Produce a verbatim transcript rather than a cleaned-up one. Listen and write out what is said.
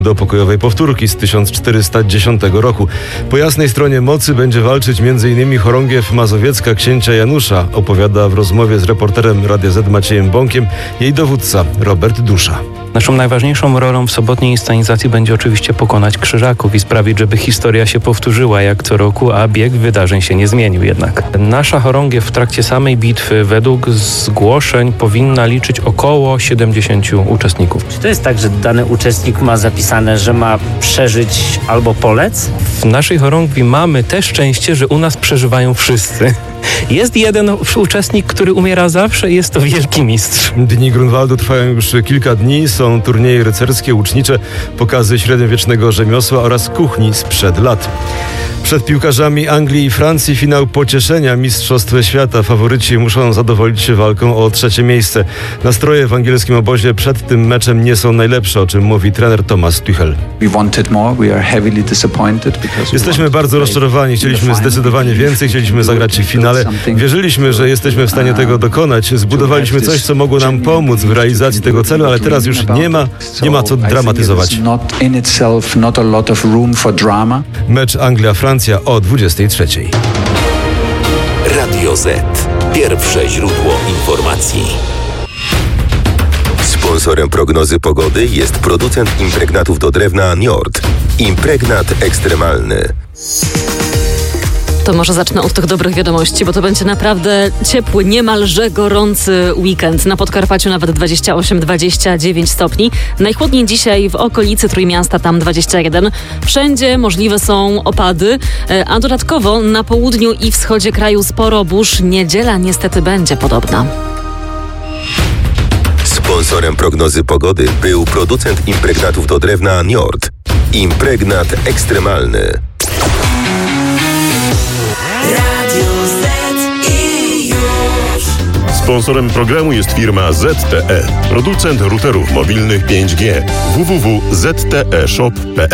do pokojowej powtórki z tysiąc czterysta dziesiątego roku. Po jasnej stronie mocy będzie walczyć między innymi chorągiew mazowiecka księcia Janusza, opowiada w rozmowie z reporterem Radia Z Maciejem Bąkiem jej dowódca Robert Dusza. Naszą najważniejszą rolą w sobotniej inscenizacji będzie oczywiście pokonać Krzyżaków i sprawić, żeby historia się powtórzyła jak co roku, a bieg wydarzeń się nie zmienił jednak. Nasza chorągiew w trakcie samej bitwy według zgłoszeń powinna liczyć około siedemdziesięciu uczestników. Czy to jest tak, że dany uczestnik ma zapisane, że ma przeżyć albo polec? W naszej chorągwi mamy te szczęście, że u nas przeżywają wszyscy. Jest jeden uczestnik, który umiera zawsze i jest to wielki mistrz. Dni Grunwaldu trwają już kilka dni. Są turnieje rycerskie, łucznicze, pokazy średniowiecznego rzemiosła oraz kuchni sprzed lat. Przed piłkarzami Anglii i Francji finał pocieszenia Mistrzostw Świata. Faworyci muszą zadowolić się walką o trzecie miejsce. Nastroje w angielskim obozie przed tym meczem nie są najlepsze, o czym mówi trener Thomas Tuchel. Jesteśmy bardzo rozczarowani. Chcieliśmy zdecydowanie więcej, chcieliśmy zagrać w finale. Wierzyliśmy, że jesteśmy w stanie tego dokonać. Zbudowaliśmy coś, co mogło nam pomóc w realizacji tego celu, ale teraz już nie ma, nie ma co dramatyzować. Mecz Anglia-Francja o dwudziestej trzeciej. Radio Z. Pierwsze źródło informacji. Sponsorem prognozy pogody jest producent impregnatów do drewna Njord. Impregnat ekstremalny. To może zacznę od tych dobrych wiadomości, bo to będzie naprawdę ciepły, niemalże gorący weekend. Na Podkarpaciu nawet dwadzieścia osiem dwadzieścia dziewięć stopni. Najchłodniej dzisiaj w okolicy Trójmiasta, tam dwadzieścia jeden. Wszędzie możliwe są opady, a dodatkowo na południu i wschodzie kraju sporo burz. Niedziela niestety będzie podobna. Sponsorem prognozy pogody był producent impregnatów do drewna Njord. Impregnat ekstremalny. Sponsorem programu jest firma Z T E, producent routerów mobilnych pięć G. w w w kropka z t e shop kropka p l